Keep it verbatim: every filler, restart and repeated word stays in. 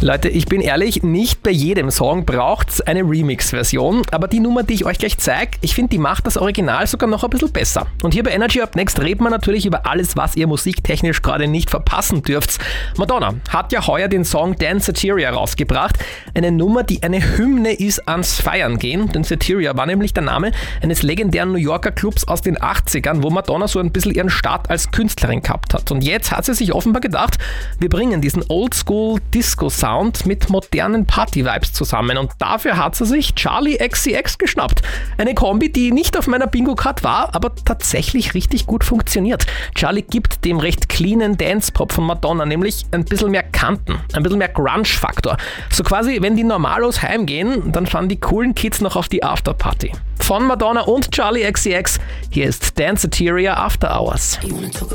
Leute, ich bin ehrlich, nicht bei jedem Song braucht es eine Remix-Version, aber die Nummer, die ich euch gleich zeige, ich finde, die macht das Original sogar noch ein bisschen besser. Und hier bei Energy Up Next reden wir natürlich über alles, was ihr musiktechnisch gerade nicht verpassen dürft. Madonna hat ja heuer den Song Danceteria rausgebracht, eine Nummer, die eine Hymne ist ans Feiern gehen. Danceteria war nämlich der Name eines legendären New Yorker Clubs aus den achtzigern, wo Madonna so ein bisschen ihren Start als Künstlerin gehabt hat. Und jetzt hat sie sich offenbar gedacht, wir bringen diesen Oldschool-Disco-Sound mit modernen Party-Vibes zusammen, und dafür hat sie sich Charli X C X geschnappt. Eine Kombi, die nicht auf meiner Bingo-Card war, aber tatsächlich richtig gut funktioniert. Charli gibt dem recht cleanen Dance-Pop von Madonna nämlich ein bisschen mehr Kanten, ein bisschen mehr Grunge-Faktor. So quasi, wenn die Normalos heimgehen, dann fahren die coolen Kids noch auf die Afterparty. Von Madonna und Charli X C X, hier ist Danceteria After Hours.